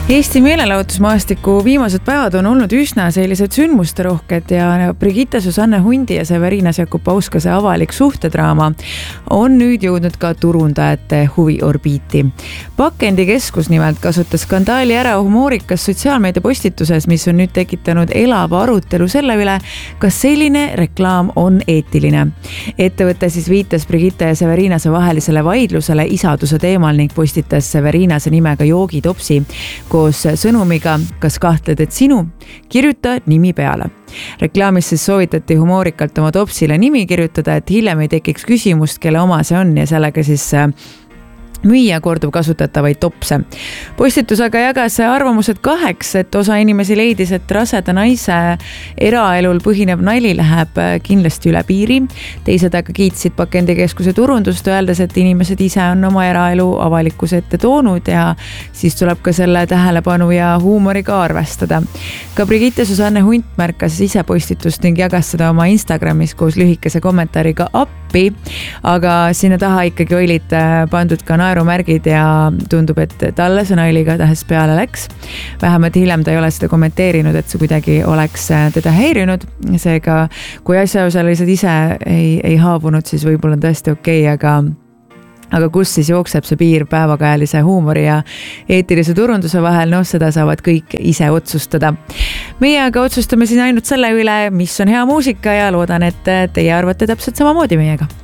Eesti meelelahutusmaastiku viimased päevad on olnud üsna sellised sündmusterohked ja Brigitte Susanne Hundi ja Severinas Jakubauskase avalik suhtedraama on nüüd jõudnud ka turundajate huviorbiiti. Pakendikeskus nimelt kasutas skandaali ära humoorikas sotsiaalmeedia postituses, mis on nüüd tekitanud elava arutelu selle üle, kas selline reklaam on eetiline. Ettevõte siis viitas Brigitte ja Severinase vahelisele vaidlusele isaduse teemal ning postitas Severinase nimega joogitopsi koos sõnumiga, kas kahtled, et sinu, kirjuta nimi peale. Reklaamis siis soovitati humoorikalt oma topsile nimi kirjutada, et hiljem ei tekiks küsimust, kelle oma see on ja sellega siis müüa korduvkasutatavaid topse. Postitus aga jagas arvamused kaheks, et osa inimesi leidis, et raseda naise eraelul põhinev nali läheb kindlasti üle piiri. Teised aga kiitsid Pakendikeskuse turundust, öeldes, et inimesed ise on oma eraelu avalikkuse ette toonud ja siis tuleb ka selle tähelepanu ja huumoriga arvestada. Ka Brigitte Susanne Hunt märkas ise postitust ning jagas seda oma Instagramis koos lühikese kommentaariga appi, aga sinna taha ikkagi olid pandud ka naerumärgid ja tundub, et talle see nail igatahes peale läks. Vähemalt hiljem ta ei ole seda kommenteerinud, et see kuidagi oleks teda häirinud. Seega, kui asjaosalised ise ei haabunud, siis võib-olla on tõesti okei, aga kus siis jookseb see piir päevakajalise huumori ja eetilise turunduse vahel, seda saavad kõik ise otsustada. Meie aga otsustame siin ainult selle üle, mis on hea muusika ja loodan, et teie arvate täpselt samamoodi meiega.